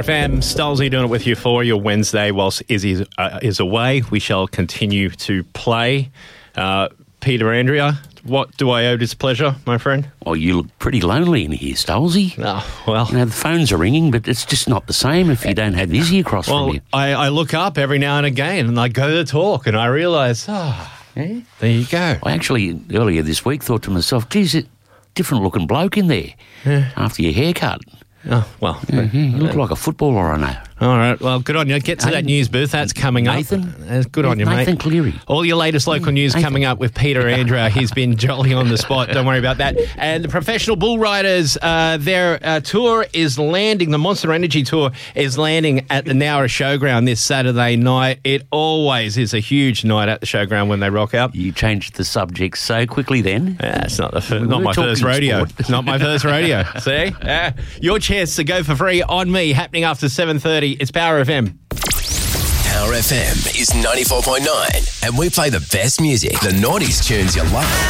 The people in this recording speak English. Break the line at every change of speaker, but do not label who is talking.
Power FM. Stolzy doing it with you for your Wednesday whilst Izzy is away. We shall continue to play. Peter Andrea, what do I owe this pleasure, my friend?
Oh, you look pretty lonely in here, Stolzy.
Oh, well.
You know, the phones are ringing, but it's just not the same if you don't have Izzy across from you.
I look up every now and again and I go to talk and I realise, there you go.
I actually, earlier this week, thought to myself, geez, a different-looking bloke in there after your haircut.
Oh, well.
You look like a footballer, I know.
All right, well, good on you. Get to that news booth. That's coming
Nathan?
up. Good on you, mate.
Nathan Cleary.
All your latest local news coming up with Peter Andrea. He's been jolly on the spot. Don't worry about that. And the Professional Bull Riders, their tour is landing. The Monster Energy Tour is landing at the Nowra Showground this Saturday night. It always is a huge night at the showground when they rock out.
You changed the subject so quickly then.
It's not my first rodeo. It's not my first rodeo. See? Your chance to go for free on me happening after 7:30. It's Power FM.
Power FM is 94.9 and we play the best music, the 90s tunes you love.